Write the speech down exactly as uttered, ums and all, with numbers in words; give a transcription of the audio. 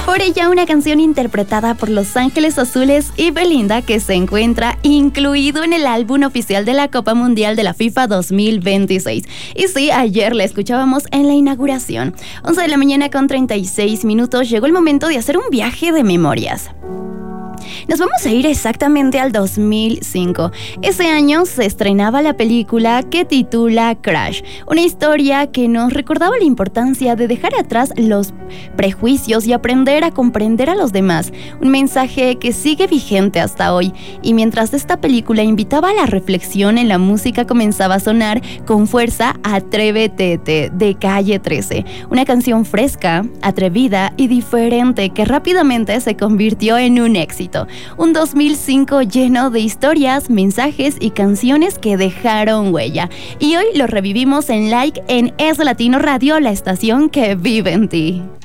Por ella, una canción interpretada por Los Ángeles Azules y Belinda, que se encuentra incluido en el álbum oficial de la Copa Mundial de la FIFA dos mil veintiséis. Y sí, ayer la escuchábamos en la inauguración. once de la mañana con treinta y seis minutos, llegó el momento de hacer un viaje de memorias. Nos vamos a ir exactamente al dos mil cinco. Ese año se estrenaba la película que titula Crash, una historia que nos recordaba la importancia de dejar atrás los prejuicios y aprender a comprender a los demás, un mensaje que sigue vigente hasta hoy. Y mientras esta película invitaba a la reflexión, en la música comenzaba a sonar con fuerza Atrévete de Calle trece, una canción fresca, atrevida y diferente que rápidamente se convirtió en un éxito. Un dos mil cinco lleno de historias, mensajes y canciones que dejaron huella. Y hoy lo revivimos en Like en Es Latino Radio, la estación que vive en ti.